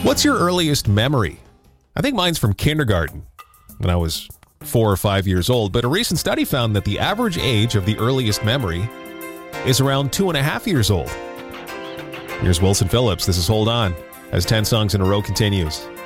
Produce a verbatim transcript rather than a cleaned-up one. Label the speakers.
Speaker 1: What's your earliest memory? I think mine's from kindergarten, when I was four or five years old, but a recent study found that the average age of the earliest memory is around two and a half years old. Here's Wilson Phillips. This is Hold On, as ten songs in a row continues.